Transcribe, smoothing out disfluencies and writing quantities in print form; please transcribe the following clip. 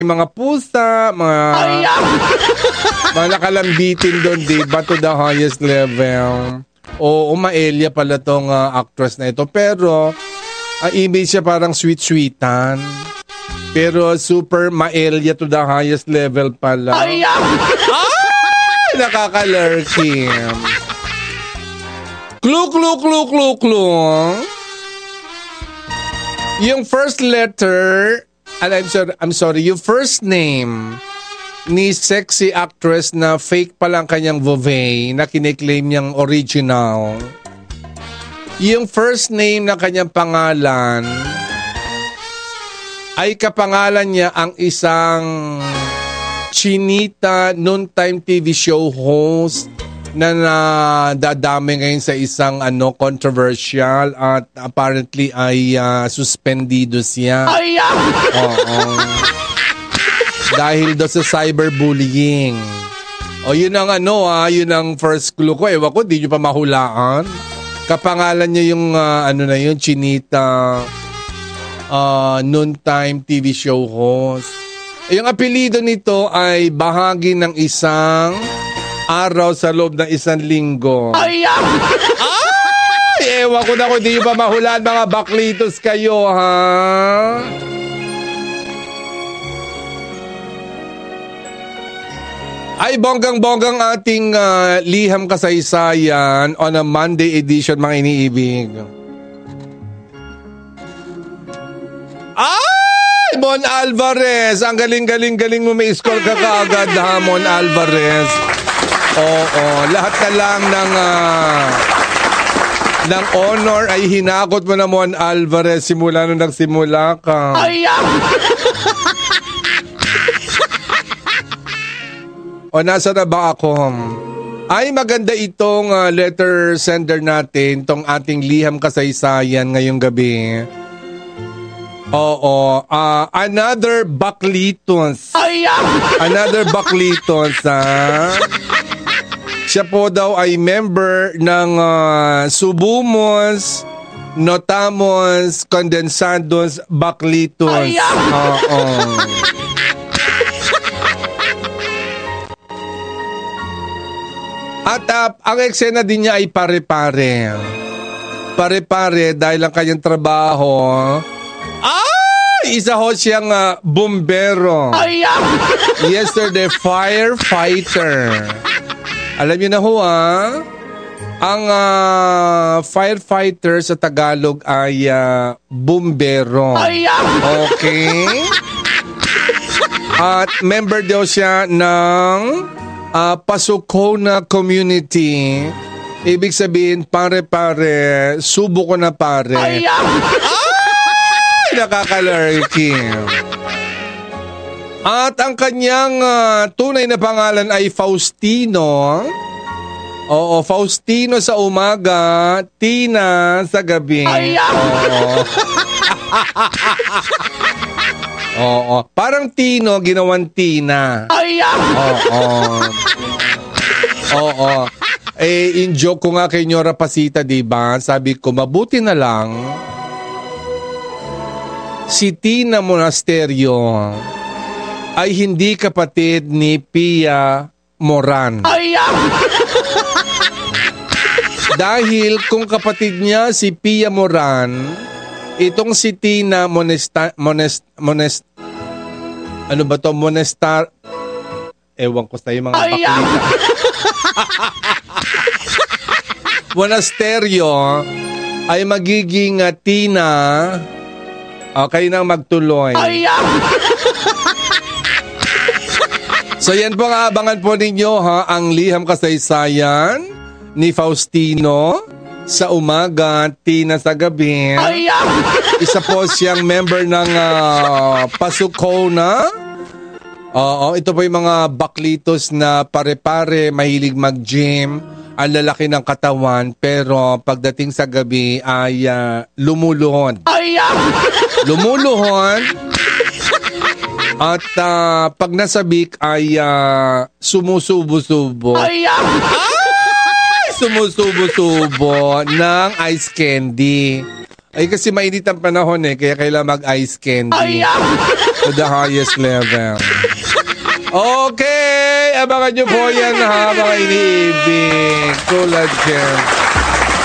mga pusa, mga nakalambitin doon, diba, to the highest level. O Maelya pala tong actress na ito. Pero, ang image siya parang sweet-sweetan. Pero super Maelya to the highest level pala. Ay! Nakaka-lurking. Clue. Yung first letter, I'm sorry, yung first name ni sexy actress na fake pa lang kanyang Vovey na kiniklaim niyang original. Yung first name na kanyang pangalan ay kapangalan niya ang isang chinita noontime TV show host na nadadami ngayon sa isang controversial at apparently ay suspendido siya. Oo. Dahil do sa cyberbullying. O yun ang yun ang first clue ko. Ewan ko, di nyo pa mahulaan. Kapangalan niya yung yun, chinita noontime TV show host. Yung apelido nito ay bahagi ng isang araw sa loob ng isang linggo. Ay! Ewan ko na kung di nyo pa mahulaan, mga baklitos kayo, ha? Ay, bonggang-bonggang ating liham kasaysayan on a Monday edition, mga iniibig. Ay, Mon Alvarez! Ang galing mo, may score ka kaagad, ha, Mon Alvarez. Oo, lahat na lang ng honor ay hinakot mo na, Mon Alvarez, simula nung nagsimula ka. Ay, o, nasa na ba ako? Ay, maganda itong letter sender natin, tong ating liham kasaysayan ngayong gabi. Oo, another Baklitos. Another Baklitos, ha? Siya po daw ay member ng Subumos, Notamos, Condensados, Baklitos. Oo. At ang eksena din niya ay pare-pare. Pare-pare dahil ang kanyang trabaho. Isa ho siyang bumbero. Yesterday, firefighter. Alam niyo na ho, ang firefighter sa Tagalog ay bumbero. Okay? At member daw siya ng Pasukona community. Ibig sabihin, pare-pare, subo ko na pare. Ay, nakaka-lurking. At ang kanyang tunay na pangalan ay Faustino. Oo, Faustino sa umaga, Tina sa gabi. Oo. Parang Tino, ginawan Tina. Oo. In joke ko nga kay Nyora Pasita, diba? Sabi ko, mabuti na lang si Tina Monasterio ay hindi kapatid ni Pia Moran. Dahil kung kapatid niya si Pia Moran, itong si Tina ewan ko sa'yo mga baklita. Monasterio ay magiging Tina. Kayo nang magtuloy. So yan po ang abangan po ninyo, ha, ang liham kasaysayan ni Faustino sa umaga, Tina sa gabi. Isa po siyang member ng Pasukona. Oo, ito po yung mga baklitos na pare-pare, mahilig mag-gym, ang lalaki ng katawan, pero pagdating sa gabi ay lumuluhod. Lumuluhod. At pag nasabik ay sumusubo-subo. Sumusubo-subo ng ice candy. Ay kasi mainit ang panahon kaya kailangan mag-ice candy to the highest level. Okay, abangan nyo po yan ha, mga iniibig. Tulad yan.